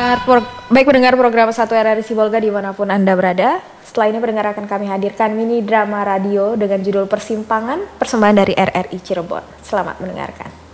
Baik pendengar program 1 RRI Sibolga dimanapun Anda berada. Setelah ini pendengar akan kami hadirkan mini drama radio dengan judul Persimpangan, persembahan dari RRI Cirebon. Selamat mendengarkan.